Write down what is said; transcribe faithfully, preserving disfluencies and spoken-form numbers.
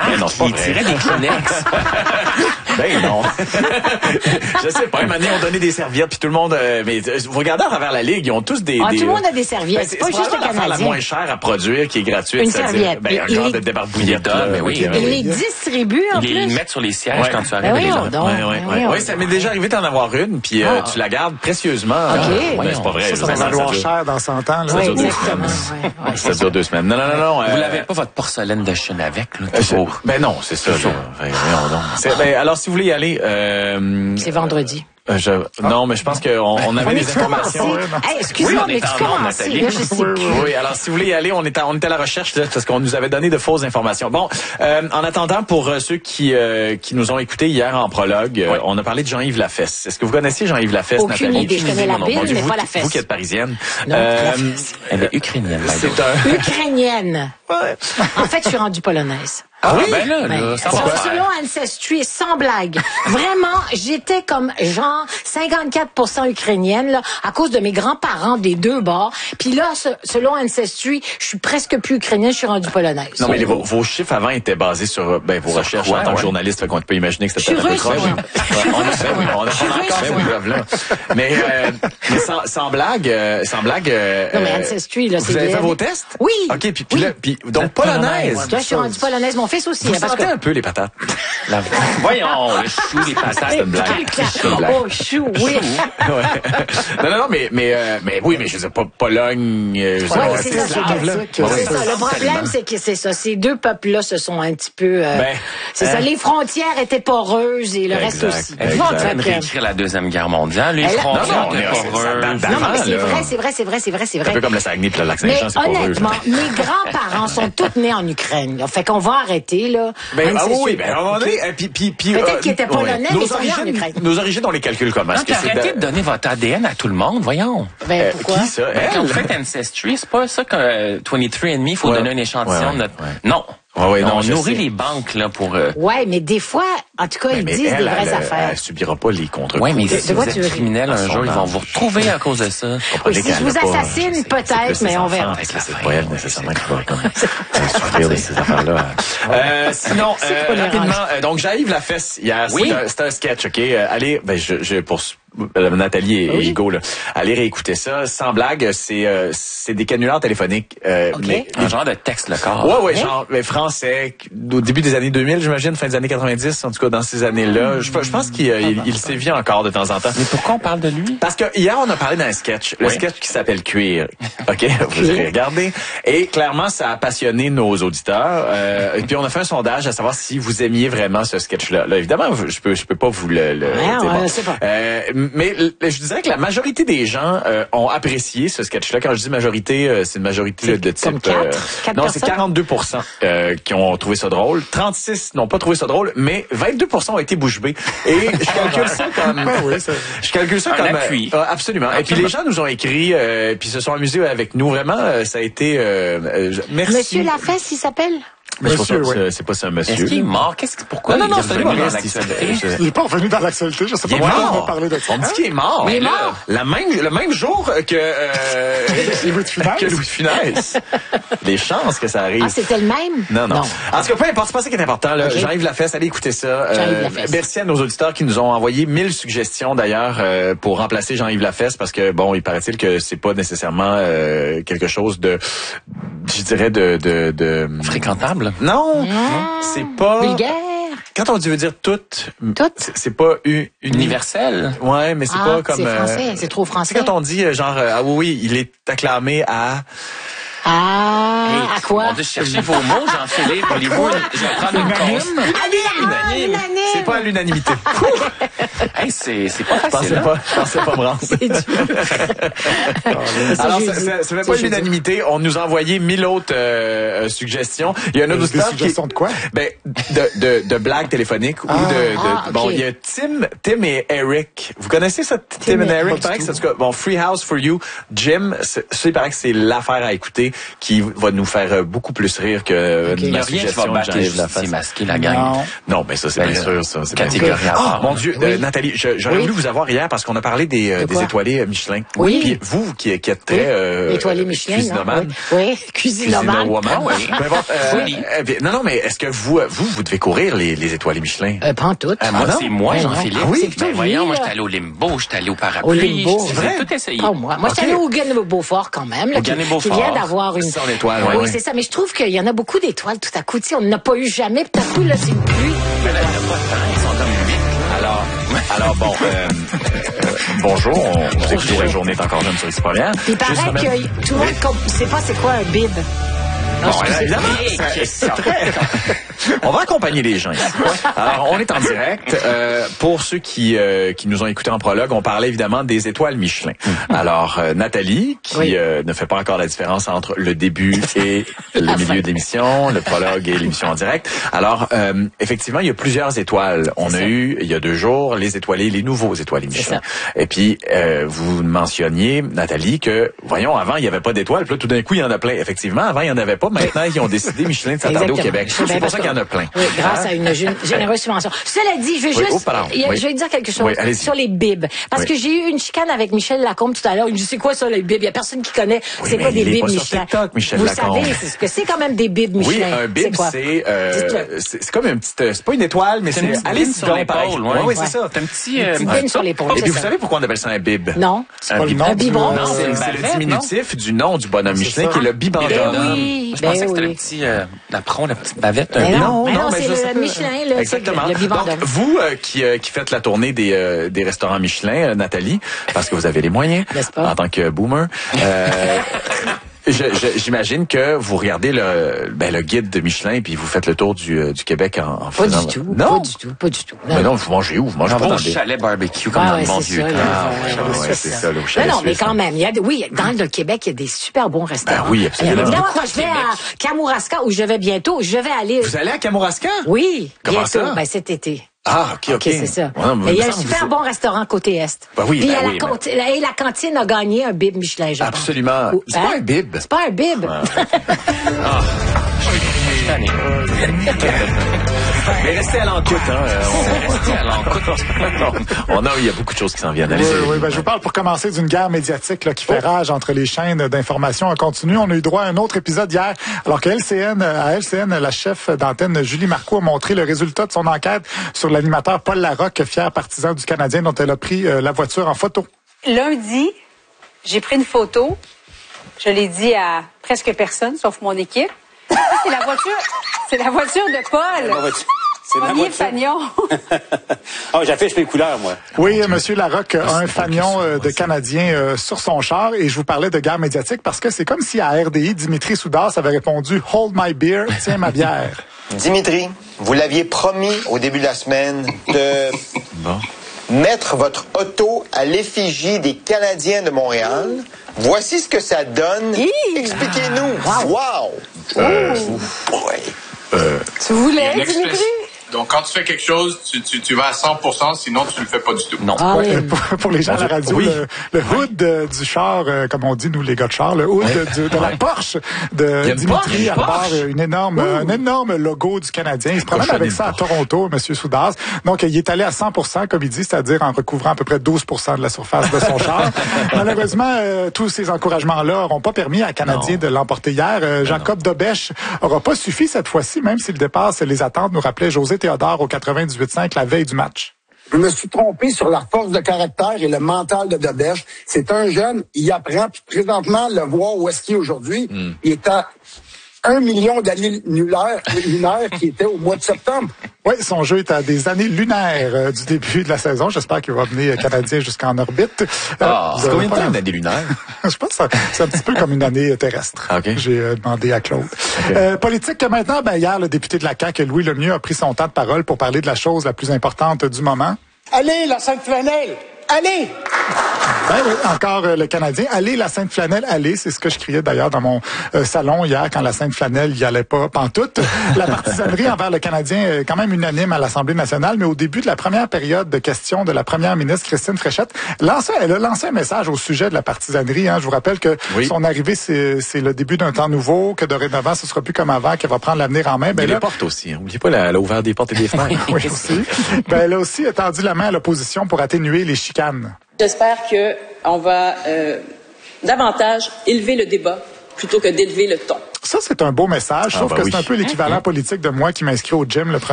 Mais non, c'est pas Il vrai. tirait des Kleenex. Ben non. Je sais pas. Un moment donné, on donnait des serviettes, puis tout le monde... Euh, mais euh, vous regardez à travers la Ligue, ils ont tous des... Ah, des tout le monde a des serviettes. Ben, c'est pas juste le la Canadien. la moins chère à produire, qui est gratuite. Une c'est-à-dire, serviette. Ben, un Il- genre il- de débarbouillette. Il là, les donne, mais oui. ok, Il les distribue en Ils les plus. mettent sur les sièges Ouais. quand tu Ben arrives. voyons les gens. donc. Ouais, ouais, Ben ouais. voyons Ouais, ça m'est déjà arrivé d'en avoir une, puis euh, Ah. tu la gardes précieusement. OK. Euh, ben, c'est pas vrai. Ça, je ça veux va dire, valoir dure- cher dans cent ans. Là. Ça Oui, dure deux exactement. semaines. Ouais, ouais, Ça dure deux semaines. Non, non, non, non. Vous euh, l'avez pas votre porcelaine de Chine avec, là, euh, toujours. Ben non, c'est ça. Là. Ben, voyons donc. C'est- ben, alors, si vous voulez y aller... Euh, C'est vendredi. euh, je, non, mais je pense qu'on on avait On des est-tu commencé? informations. Hey, excuse-moi, Oui, on mais est tu en onde, commencé? Nathalie. Là, je sais plus. Oui, alors si vous voulez y aller, on est à, on est à la recherche là, parce qu'on nous avait donné de fausses informations. Bon, euh, en attendant, pour euh, ceux qui euh, qui nous ont écoutés hier en prologue, euh, Oui. on a parlé de Jean-Yves Lafesse. Est-ce que vous connaissez Jean-Yves Lafesse, Aucune Nathalie? idée. Je connais la Mon bille, Dieu, mais vous, pas la Vous fesse. qui êtes parisienne. Non, la fesse. Elle est ukrainienne, by the c'est way. un... Ukrainienne. En fait, je suis rendue polonaise. Ah oui? Ben là, Ben, là, ça selon, va faire. selon Ancestry, sans blague. Vraiment, j'étais comme genre cinquante-quatre pour cent ukrainienne là, à cause de mes grands-parents des deux bords. Puis là, ce- selon Ancestry, je suis presque plus ukrainienne, je suis rendue polonaise. Non, mais les- vos, vos chiffres avant étaient basés sur ben, vos Sur recherches quoi, en tant que ouais. journaliste, fait qu'on peut imaginer que c'était Je suis peut-être un peu russe, croche. moi. Ouais, on le sait, oui, on a, on a suis encore russe, ces moi. preuves-là. Mais, euh, mais sans, sans blague, euh, sans blague... euh, Non, mais euh, Ancestry, là, c'est... Vous avez des- fait vos tests? Oui. OK, puis, puis Oui. là, puis, donc polonaise. Toi, je suis rendue polonaise. Mon fils aussi. Vous hein, parce sentez que... un peu les patates. La- Voyons, le chou, les patates. C'est une blague. C'est une blague. Oh, chou, oui. Ouais. Non, non, non, mais, mais, euh, mais oui, mais je veux dire, pas Pologne. euh, je sais Ouais, pas, c'est c'est ça, ça. c'est là. c'est Ouais, ça. Le problème, c'est que c'est ça. Ces deux peuples-là se sont un petit peu... euh, Ben, c'est hein. ça, les frontières étaient poreuses et le reste Exact. aussi. Êtes-vous en train de Fait que- réécrire la Deuxième Guerre mondiale? Les Elle- frontières Non, non, étaient mais c'est- poreuses. ça date Non, d'avant, mais c'est là. vrai, c'est vrai, c'est vrai, c'est vrai, c'est C'est un vrai. peu comme le Saguenay puis le lac Mais Saint-Jean, c'est poreux. honnêtement, mes grands-parents sont tous nés en Ukraine. Fait qu'on va arrêter, là. Ben, Même ah si oui, c'est- ben, à un moment donné, euh, puis, puis, puis, Peut-être euh, qu'ils étaient polonais, ouais. mais Nos ils sont nés en origines- Ukraine. Nos origines, on les calcule comment? Non, Est-ce que puis c'est arrêtez de- de donner votre A D N à tout le monde, voyons. Ben, Euh, pourquoi? Qui, ça? Ben, quand Elle? vous faites Ancestry, c'est pas ça que euh, vingt-trois and me, il faut Ouais. donner un échantillon Ouais, ouais, de notre... ouais. Non. Ouais, ouais, non, on je nourrit sais. les banques là pour... Euh... Ouais, mais des fois, en tout cas, ils Mais disent elle, des vraies elle, affaires. Elle subira pas les contre-coups. Ouais, mais De- si de vous quoi tu veux êtes criminel un dire? jour, ils vont vous retrouver à cause de ça. Oui, si je vous assassine, peut-être, mais on verra. C'est pas elle nécessairement qui va comme, euh, souffrir de ces affaires-là. Euh, sinon, C'est euh, pas les rapidement, rangs. euh, donc Jean-Yves Lafesse hier, Oui. c'est un, c'est un sketch, ok. Euh, allez, ben je, je pour euh, Nathalie et, et Oui. Hugo là, allez réécouter ça. Sans blague, c'est euh, c'est des canulars téléphoniques. Euh, Ok. mais, Un genre de texte, le corps. Ouais, ouais, genre mais français, au début des années deux mille, j'imagine, fin des années quatre-vingt-dix, en tout cas dans ces années-là. Je, je pense qu'il euh, il, il sévit encore de temps en temps. Mais pourquoi on parle de lui? Parce que hier, on a parlé d'un sketch. Le Oui. sketch qui s'appelle Cuir. OK? Vous allez regarder. Et clairement, ça a passionné nos auditeurs. Euh, et puis, on a fait un sondage à savoir si vous aimiez vraiment ce sketch-là. Là, évidemment, je peux, je peux pas vous le... le Ouais, c'est ouais, bon. c'est pas. Euh, mais l- je dirais que la majorité des gens euh, ont apprécié ce sketch-là. Quand je dis majorité, euh, c'est une majorité là, de type... comme quatre? euh, Quatre non, c'est personnes? quarante-deux pour cent euh, qui ont trouvé ça drôle. trente-six n'ont pas trouvé ça drôle, mais vingt-deux pour cent ont été bouche bée. Et je calcule ça comme... Ben oui, c'est- Je calcule ça Un comme... appui. euh, absolument. Et puis les gens nous ont écrit, euh, puis se sont amusés avec nous. Vraiment, euh, ça a été... Euh, euh, merci. Monsieur Lafesse, il s'appelle? Mais c'est pas Monsieur, ça, oui. c'est- c'est pas ça, Est-ce monsieur. qu'il est mort? Qu'est-ce que, pourquoi Non, non, non, il est c'est un revenu dans humoriste. il l'actualité? s'appelle- Il est pas revenu dans l'actualité. Je sais pas Il est pourquoi on mort. va parler de ça. On dit qu'il est mort. Il est Mais là, mort. La même, le même jour que, euh, Louis de Funès. que Louis de Funès. Des chances que ça arrive. Ah, c'était le même? Non, non. En tout cas, peu importe, c'est pas ça qui est important. Là. Ok. Jean-Yves Lafesse, allez écouter ça. Jean-Yves Lafesse. Merci à nos auditeurs qui nous ont envoyé mille suggestions d'ailleurs euh, pour remplacer Jean-Yves Lafesse parce que bon, il paraît-il que c'est pas nécessairement euh, quelque chose de, je dirais de, de, de... Fréquentable? Non, c'est pas. Vulgaire? Quand on dit veut dire tout, Tout? c'est c'est pas u- uni- Universel? Ouais, mais c'est Ah, pas comme. c'est français, euh, c'est trop tu français. sais, quand on dit euh, genre euh, ah oui oui, il est acclamé à. Ah, à quoi? On dit chercher vos mots, Jean-Philippe. Voulez-vous, je vais prendre une cause. Ah, unanime. C'est pas à l'unanimité. Hey, c'est, c'est pas Je pensais facile. hein? pas, je pensais pas me rendre. C'est dur. Alors, j'ai ça, dit. ça, ça fait Ça, pas j'ai l'unanimité. On nous a envoyé mille autres euh, euh, suggestions. Il y a un autre Des auditeur qui... suggestions de quoi? Ben, de, de, de blagues téléphoniques ou de... de Ah, Bon, ok. il y a Tim, Tim et Eric. Vous connaissez ça, Tim, Tim et et- Eric? pas Il paraît du que c'est, tout. en tout cas, bon, Free House for You, Jim, c'est- ça, il paraît que c'est l'affaire à écouter. qui va nous faire beaucoup plus rire que Okay. Il n'y ma a rien qui va suggestion de battre les Jean-Yves Lafesse. justiciers masqués, la gang. Non. Non, ben ça, c'est Ben, bien sûr, ça. C'est bien sûr. Catégorie à Ah, part. mon Dieu, Oui. euh, Nathalie, je- j'aurais Oui. voulu vous avoir hier parce qu'on a parlé des, euh, De des quoi? étoilés euh, Michelin. Oui. Puis vous, qui, qui êtes très Oui. euh, Étoilé Michelin, non? cuisinomane. Oui, oui. cuisinomane. Cuisinowoman. Ah oui. Peu importe, euh, Oui. euh, bien, non, non, mais est-ce que vous, euh, vous, vous devez courir les, les étoilés Michelin? Euh, pas en tout. Ah, Moi, non? c'est moi, Ben Jean-Philippe. non. Ah oui? Ben C'est voyons, lui, moi, là. j'étais allé au Limbo, j'étais allé au Au parapluie. Limbo. J'ai tout essayé. Pas moi. Moi, Ok. j'étais allée au Gun Beaufort quand même, là, Au qui, Gun qui Beaufort. vient d'avoir une... Sans étoile, oui, ouais, ouais. c'est ça. Mais je trouve qu'il y en a beaucoup d'étoiles tout à coup. Tu sais, on n'en a pas eu jamais. Puis tout à coup, là, c'est une pluie. Mais là, il n'y a pas de temps, ils sont comme huit. Alors, alors bon, euh, euh, bonjour, on vous écoute, la journée est encore jeune sur X-Première. Puis il paraît que tout le monde ne sait pas c'est quoi un bib. Bon, je sais évidemment, pas. c'est- c'est très... On va accompagner les gens ici. Alors, on est en direct. Euh, pour ceux qui euh, qui nous ont écoutés en prologue, on parlait évidemment des étoiles Michelin. Alors, euh, Nathalie, qui Oui. euh, ne fait pas encore la différence entre le début et le milieu de l'émission, le prologue et l'émission en direct. Alors, euh, effectivement, il y a plusieurs étoiles. On C'est a ça. eu, il y a deux jours, les étoilés, les nouveaux étoilés Michelin. ça. Et puis, euh, vous mentionniez, Nathalie, que, voyons, avant, il n'y avait pas d'étoiles. Puis là, tout d'un coup, il y en a plein. Effectivement, avant, il n'y en avait pas. Maintenant, ils ont décidé, Michelin, de s'attarder au Exactement. Québec. C'est bien C'est pour parce ça qu'il y en a plein. Oui, grâce Hein? à une gé- généreuse subvention. Cela dit, je vais Oui, juste, oh, pardon. il y a- Oui. je vais dire quelque chose Oui, allez-y. sur les bibs. Parce Oui. que j'ai eu une chicane avec Michel Lacombe tout à l'heure. Il me dit, c'est quoi ça, les bibs? Il y a personne qui connaît. Oui, c'est mais quoi des il est bibs pas sur Michelin? TikTok, Michel Vous Lacombe. savez, c'est ce que c'est quand même des bibs Oui, Michelin. un bib, quoi? c'est euh, Dites-le. c'est c'est comme une petite, euh, c'est pas une étoile, mais C'est c'est une petite allez bine sur l'épaule, ouais. Oui, oui, Ouais. c'est ça. C'est un petit... euh, petite un- bine sur l'épaule, Et c'est puis vous ça. savez pourquoi on appelle ça un bib? Non. C'est pas le bib- nom un du- biberon, Non, non, C'est une c'est le bavette, diminutif du nom du bonhomme C'est Michelin ça. qui est le bibendum. Ben Ben oui, Je pensais ben que c'était oui. le petit euh, napperon, la petite bavette. Mais un non, bib. mais non, mais c'est ça, ça le peut- Michelin, là, c'est Exactement. le bibendum. Donc, vous euh, qui, euh, qui faites la tournée des, euh, des restaurants Michelin, euh, Nathalie, parce que vous avez les moyens, N'est-ce pas? en tant que boomer, euh, je- je- j'imagine que vous regardez le, ben, le guide de Michelin puis vous faites le tour du, euh, du Québec en, en Pas faisant... du tout. Non? Pas du tout. Pas du tout. Mais non, vous mangez où? Vous mangez On pas va dans au des... chalet barbecue, comme Ah dans ouais, le bon c'est vieux ça, temps. là, Ah, ouais, ouais, ouais, ouais, c'est c'est ça. ça, là, au chalet Non, non, mais suisse, quand hein. même, il y a, de- oui, dans le Québec, il y a des super bons restaurants. Ben oui, absolument. Il y a évidemment, Beaucoup quand à je vais Québec. à Kamouraska, où je vais bientôt, je vais aller. Vous allez à Kamouraska? Oui, Comment bientôt. ça? Ben, cet été. Ah, OK, OK. OK, c'est ça. Ouais, non, mais Mais il y a me un semble super que bon restaurant côté Est. Ben oui, Puis il y a ben la, oui, conti- la- et la cantine a gagné un bib Michelin, je pense. Absolument. Ou- C'est hein? pas un bib. C'est pas un bib. Je suis tanné. Mais restez à l'encoute, hein. euh, on- Restez à l'encoute. On a, il y a beaucoup de choses qui s'en viennent. Oui, Allez-y. oui, ben, je vous parle pour commencer d'une guerre médiatique là, qui fait rage entre les chaînes d'information en continu. On a eu droit à un autre épisode hier, alors que L C N, à L C N, la chef d'antenne Julie Marcoux a montré le résultat de son enquête sur l'animateur Paul Larocque, fier partisan du Canadien, dont elle a pris euh, la voiture en photo. Lundi, j'ai pris une photo. Je l'ai dit à presque personne, sauf mon équipe. Ça, C'est la voiture, c'est la voiture de Paul. C'est ma Premier voiture. fagnon. Ah, j'affiche mes couleurs, moi. Oui, Monsieur Larocque a un fanion euh, de Canadien euh, sur son char et je vous parlais de guerre médiatique parce que c'est comme si à R D I, Dimitri Soudas avait répondu « Hold my beer, tiens ma bière ». Dimitri, vous l'aviez promis au début de la semaine de Bon. mettre votre auto à l'effigie des Canadiens de Montréal. Voici ce que ça donne. Hi! Expliquez-nous. Wow! Oh, boy. Tu voulais, Il y a une Dimitri? expression. Donc, quand tu fais quelque chose, tu, tu, tu vas à cent pour cent, sinon tu le fais pas du tout. Non. Ah Ouais, oui. pour, pour les gens à la radio, Oui. le, le hood euh, du char, euh, comme on dit nous les gars de char, le hood de, de la Porsche Il y a de une Dimitri Porsche, à une bord, Porsche. euh, une énorme, un énorme logo du Canadien. Il se promène Cochonne avec une ça à Porsche. Toronto, Monsieur Soudas. Donc, il est allé à cent pour cent, comme il dit, c'est-à-dire en recouvrant à peu près douze pour cent de la surface de son char. Malheureusement, euh, tous ces encouragements-là n'auront pas permis à Canadien Non. de l'emporter hier. Euh, Jacob Dobèche n'aura pas suffi cette fois-ci, même s'il dépasse les attentes, nous rappelait José Théodore au quatre-vingt-dix-huit cinq la veille du match. Je me suis trompé sur la force de caractère et le mental de Dobèche. C'est un jeune, il apprend, puis présentement, le voir où est-ce qu'il est aujourd'hui, il est à un million d'années lunaires, lunaires qui était au mois de septembre. Oui, son jeu est à des années lunaires euh, du début de la saison. J'espère qu'il va mener Canadien jusqu'en orbite. Euh, Ah, vous c'est avez combien de pas- temps une année lunaire? Je pense que ça- c'est un petit peu comme une année terrestre. Ah, ok. J'ai euh, demandé à Claude. Euh, politique que maintenant, ben, hier, le député de la C A Q, Louis Lemieux, a pris son temps de parole pour parler de la chose la plus importante du moment. Allez, la Sainte-Fanelle! Allez! Ben oui, encore euh, le Canadien. Allez, la Sainte Flanelle, allez. C'est ce que je criais d'ailleurs dans mon euh, salon hier quand la Sainte Flanelle y allait pas pantoute. La partisanerie envers le Canadien est quand même unanime à l'Assemblée nationale, mais au début de la première période de questions de la première ministre Christine Fréchette, lançait, elle a lancé un message au sujet de la partisanerie. Hein. Je vous rappelle que oui. son arrivée, c'est, c'est le début d'un temps nouveau, que dorénavant, ce sera plus comme avant, qu'elle va prendre l'avenir en main. Ben, mais là, les portes aussi. N'oubliez pas, elle a ouvert des portes et des fenêtres. Oui, aussi. Ben, elle a aussi tendu la main à l'opposition pour atténuer les chicanes. J'espère que on va euh, davantage élever le débat plutôt que d'élever le ton. Ça, c'est un beau message. Je trouve ah, bah que oui. c'est un peu l'équivalent politique de moi qui m'inscris au gym le